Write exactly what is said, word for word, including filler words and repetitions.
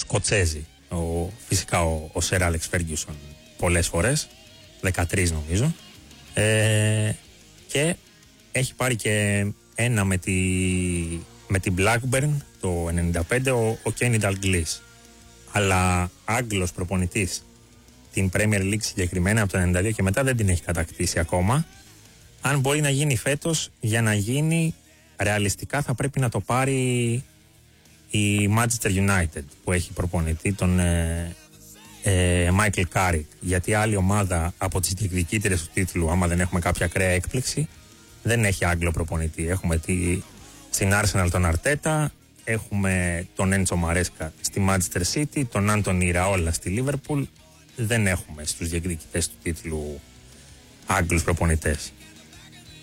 Σκοτσέζοι. Ο, φυσικά ο, ο Σερ Άλεξ Φέργκιουσον πολλές φορές, δεκατρείς νομίζω. Ε, και έχει πάρει και ένα με, τη, με την Blackburn το ενενήντα πέντε, ο, ο Kenny Dalglish. Αλλά Άγγλος προπονητής την Premier League συγκεκριμένα από το ενενήντα δύο και μετά δεν την έχει κατακτήσει ακόμα. Αν μπορεί να γίνει φέτος, για να γίνει ρεαλιστικά θα πρέπει να το πάρει η Manchester United που έχει προπονητή τον ε, ε, Michael Carrick, γιατί άλλη ομάδα από τις διεκδικήτρες του τίτλου, άμα δεν έχουμε κάποια ακραία έκπληξη, δεν έχει Άγγλο προπονητή. Έχουμε τη, στην Arsenal τον Αρτέτα, έχουμε τον Έντσο Μαρέσκα στη Manchester City, τον Άντονι Ραόλα στη Liverpool. Δεν έχουμε στους διεκδικητές του τίτλου Άγγλους προπονητές.